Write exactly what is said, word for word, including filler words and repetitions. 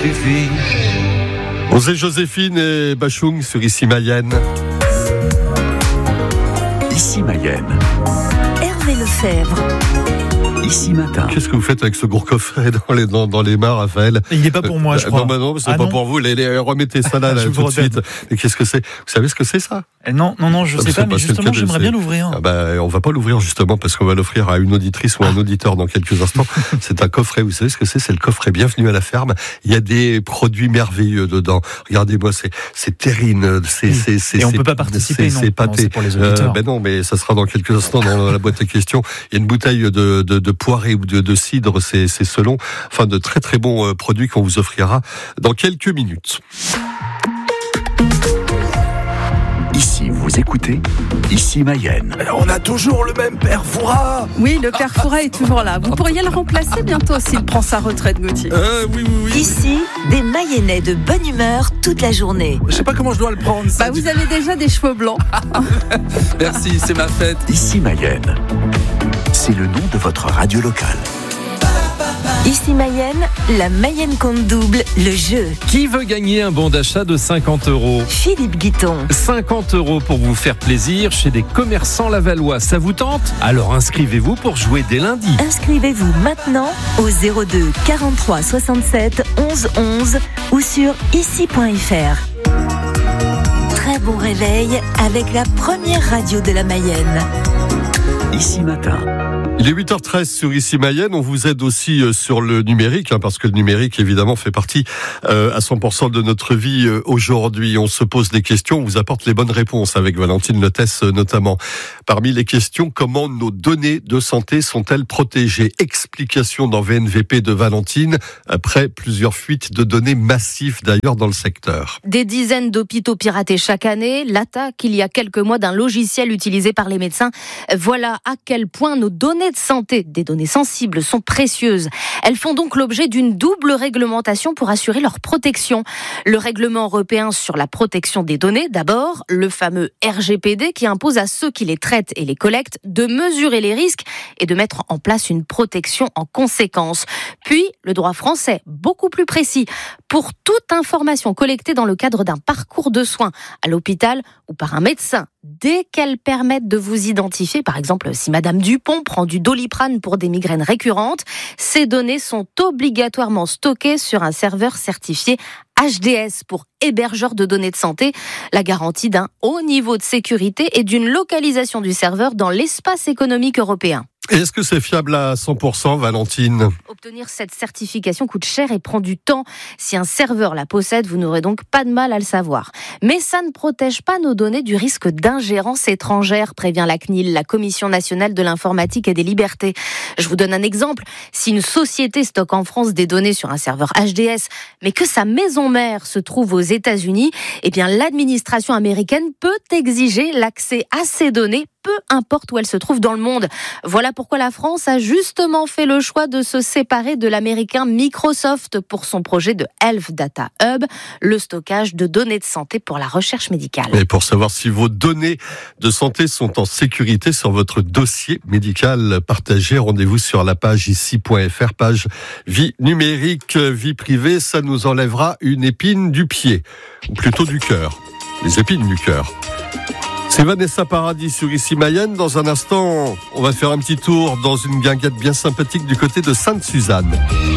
suffit. On est Joséphine et Bachung sur Ici Mayenne. Ici Mayenne. Hervé Lefebvre. Ici Matin. Qu'est-ce que vous faites avec ce gros coffret dans les, dans, dans les mains, Raphaël? Il n'est pas pour moi, je euh, crois. Non, bah non, c'est ah pas non pour vous. Les, les, remettez ça là, là Je tout vous de suite. Et qu'est-ce que c'est? Vous savez ce que c'est, ça? Non, non, non, je Ah, sais c'est pas, mais justement, que j'aimerais bien l'ouvrir. Ah bah, on va pas l'ouvrir justement parce qu'on va l'offrir à une auditrice ou à un auditeur dans quelques instants. C'est un coffret. Vous savez ce que c'est? C'est le coffret Bienvenue à la ferme. Il y a des produits merveilleux dedans. Regardez-moi, c'est, c'est terrine, c'est, c'est, c'est, et on c'est, peut pas participer, c'est, non. c'est pâté. Non, c'est pour les auditeurs. Euh, ben non, mais ça sera dans quelques instants dans la boîte à questions. Il y a une bouteille de, de, de poirée ou de, de cidre, c'est, c'est selon. Enfin, de très très bons euh, produits qu'on vous offrira dans quelques minutes. Ici, vous écoutez Ici Mayenne. On a toujours le même père Fouras. Oui, le père Fouras est toujours là. Vous pourriez le remplacer bientôt s'il prend sa retraite, Gauthier. Euh, oui, oui, oui. Ici, des Mayennais de bonne humeur toute la journée. Je sais pas comment je dois le prendre. Ça. Bah, vous avez déjà des cheveux blancs. Merci, c'est ma fête. Ici Mayenne. C'est le nom de votre radio locale. Ici Mayenne, la Mayenne compte double, le jeu. Qui veut gagner un bon d'achat de cinquante euros? Philippe Guiton. cinquante euros pour vous faire plaisir chez des commerçants lavallois. Ça vous tente? Alors inscrivez-vous pour jouer dès lundi. Inscrivez-vous maintenant au zéro deux quarante-trois soixante-sept onze onze ou sur ici point f r. Très bon réveil avec la première radio de la Mayenne. Ici Matin. Il est huit heures treize sur Ici Mayenne. On vous aide aussi sur le numérique, hein, parce que le numérique, évidemment, fait partie euh, à cent pour cent de notre vie euh, aujourd'hui. On se pose des questions, on vous apporte les bonnes réponses avec Valentine Lotès euh, notamment. Parmi les questions, comment nos données de santé sont-elles protégées? Explication dans V N V P de Valentine, après plusieurs fuites de données massives d'ailleurs dans le secteur. Des dizaines d'hôpitaux piratés chaque année, l'attaque il y a quelques mois d'un logiciel utilisé par les médecins. Voilà à quel point nos données de santé, des données sensibles, sont précieuses. Elles font donc l'objet d'une double réglementation pour assurer leur protection. Le règlement européen sur la protection des données, d'abord, le fameux R G P D qui impose à ceux qui les traitent et les collectent de mesurer les risques et de mettre en place une protection en conséquence. Puis, le droit français, beaucoup plus précis, pour toute information collectée dans le cadre d'un parcours de soins à l'hôpital ou par un médecin, dès qu'elles permettent de vous identifier, par exemple si Madame Dupont prend du Doliprane pour des migraines récurrentes, ces données sont obligatoirement stockées sur un serveur certifié H D S pour hébergeur de données de santé, la garantie d'un haut niveau de sécurité et d'une localisation du serveur dans l'espace économique européen. Et est-ce que c'est fiable à cent pour cent, Valentine? Obtenir cette certification coûte cher et prend du temps. Si un serveur la possède, vous n'aurez donc pas de mal à le savoir. Mais ça ne protège pas nos données du risque d'ingérence étrangère, prévient la C N I L, la Commission nationale de l'informatique et des libertés. Je vous donne un exemple. Si une société stocke en France des données sur un serveur H D S, mais que sa maison mère se trouve aux États-Unis, eh bien l'administration américaine peut exiger l'accès à ces données, peu importe où elles se trouvent dans le monde. Voilà pourquoi la France a justement fait le choix de se séparer de l'américain Microsoft pour son projet de Health Data Hub, le stockage de données de santé pour la recherche médicale. Et pour savoir si vos données de santé sont en sécurité sur votre dossier médical partagé, rendez-vous sur la page ici point f r, page vie numérique, vie privée. Ça nous enlèvera une épine du pied, ou plutôt du cœur. Les épines du cœur. C'est Vanessa Paradis sur Ici Mayenne. Dans un instant, on va faire un petit tour dans une guinguette bien sympathique du côté de Sainte-Suzanne.